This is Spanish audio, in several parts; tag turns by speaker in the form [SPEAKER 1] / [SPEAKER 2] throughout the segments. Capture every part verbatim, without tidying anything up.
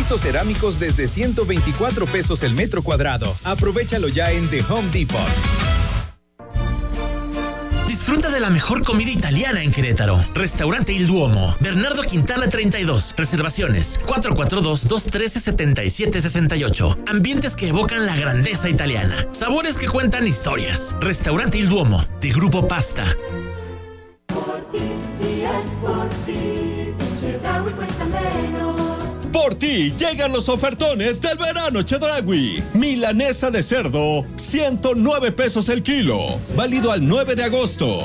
[SPEAKER 1] Pisos cerámicos desde ciento veinticuatro pesos el metro cuadrado. Aprovéchalo ya en The Home Depot.
[SPEAKER 2] Disfruta de la mejor comida italiana en Querétaro. Restaurante Il Duomo, Bernardo Quintana treinta y dos. Reservaciones cuatro cuatro dos, dos uno tres, siete siete seis ocho. Ambientes que evocan la grandeza italiana. Sabores que cuentan historias. Restaurante Il Duomo, de Grupo Pasta.
[SPEAKER 3] Por ti, y es por ti. Chedraui cuesta menos.
[SPEAKER 4] Por ti llegan los ofertones del verano Chedraui. Milanesa de cerdo, ciento nueve pesos el kilo. Válido al nueve de agosto.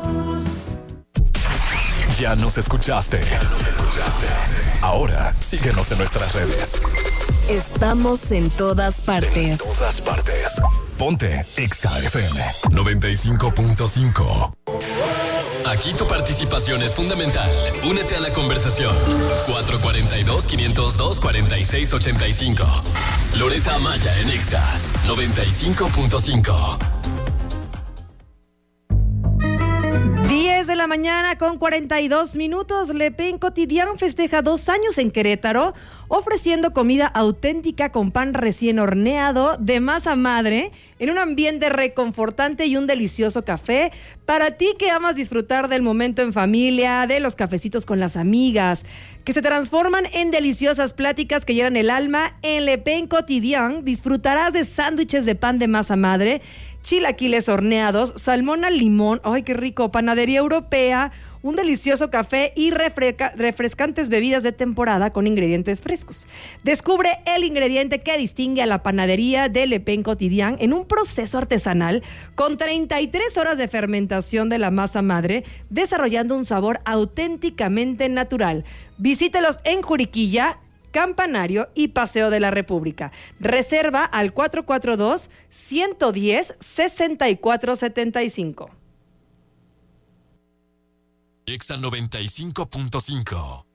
[SPEAKER 5] Ya nos escuchaste. Ya nos escuchaste. Ahora síguenos en nuestras redes.
[SPEAKER 6] Estamos en todas partes.
[SPEAKER 5] En todas partes. Ponte Exa F M noventa y cinco punto cinco.
[SPEAKER 7] Aquí tu participación es fundamental. Únete a la conversación. cuatro cuatro dos, cinco cero dos, cuatro seis ocho cinco. Loreta Amaya en Exa noventa y cinco punto cinco.
[SPEAKER 8] diez de la mañana con cuarenta y dos minutos. Le Pen Quotidien festeja dos años en Querétaro, ofreciendo comida auténtica con pan recién horneado de masa madre, en un ambiente reconfortante y un delicioso café. Para ti que amas disfrutar del momento en familia, de los cafecitos con las amigas, que se transforman en deliciosas pláticas que llenan el alma, en Le Pen Quotidien disfrutarás de sándwiches de pan de masa madre, chilaquiles horneados, salmón al limón, ¡ay, qué rico!, panadería europea, un delicioso café y refresca, refrescantes bebidas de temporada con ingredientes frescos. Descubre el ingrediente que distingue a la panadería de Le Pen Quotidien en un proceso artesanal con treinta y tres horas de fermentación de la masa madre, desarrollando un sabor auténticamente natural. Visítelos en Juriquilla, Campanario y Paseo de la República. Reserva al cuatro cuatro dos, uno uno cero, seis cuatro siete cinco.
[SPEAKER 7] Exa noventa y cinco punto cinco.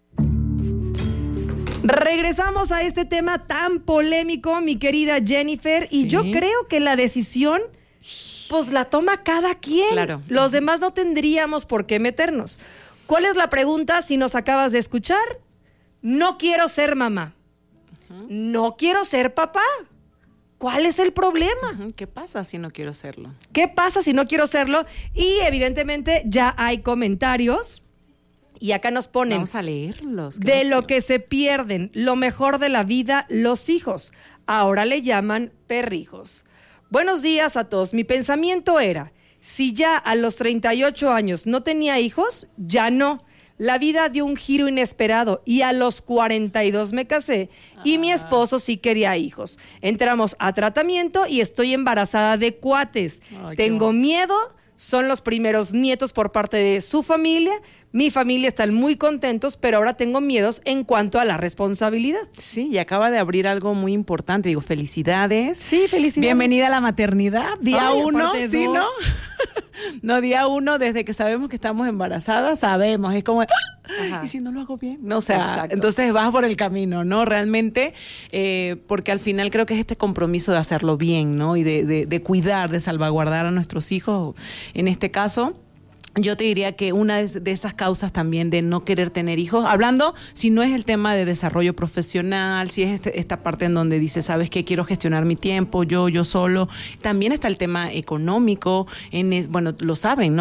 [SPEAKER 8] Regresamos a este tema tan polémico, mi querida Jennifer, sí. Y yo creo que la decisión pues la toma cada quien.
[SPEAKER 9] Claro.
[SPEAKER 8] Los demás no tendríamos por qué meternos. ¿Cuál es la pregunta si nos acabas de escuchar? No quiero ser mamá. Uh-huh. No quiero ser papá. ¿Cuál es el problema?
[SPEAKER 9] Uh-huh. ¿Qué pasa si no quiero serlo?
[SPEAKER 8] ¿Qué pasa si no quiero serlo? Y evidentemente ya hay comentarios. Y acá nos ponen...
[SPEAKER 9] Vamos a leerlos.
[SPEAKER 8] De lo que se pierden, lo mejor de la vida, los hijos. Ahora le llaman perrijos. Buenos días a todos. Mi pensamiento era, si ya a los treinta y ocho años no tenía hijos, ya no. La vida dio un giro inesperado y a los cuarenta y dos me casé y ah. mi esposo sí quería hijos. Entramos a tratamiento y estoy embarazada de cuates. Ay, Tengo miedo, son los primeros nietos por parte de su familia. Mi familia están muy contentos, pero ahora tengo miedos en cuanto a la responsabilidad.
[SPEAKER 9] Sí, y acaba de abrir algo muy importante. Digo, felicidades.
[SPEAKER 8] Sí, felicidades.
[SPEAKER 9] Bienvenida a la maternidad. Día
[SPEAKER 8] Ay,
[SPEAKER 9] uno, ¿sí,
[SPEAKER 8] dos.
[SPEAKER 9] no? No, día uno, desde que sabemos que estamos embarazadas, sabemos. Es como, ¡ah! ¿Y si no lo hago bien? No, o sea, Exacto. Entonces vas por el camino, ¿no? Realmente, eh, porque al final creo que es este compromiso de hacerlo bien, ¿no? Y de, de, de cuidar, de salvaguardar a nuestros hijos, en este caso. Yo te diría que una de esas causas también de no querer tener hijos, hablando, si no es el tema de desarrollo profesional, si es este, esta parte en donde dice, ¿sabes qué? Quiero gestionar mi tiempo, yo, yo solo. También está el tema económico, en es, bueno, lo saben, ¿no?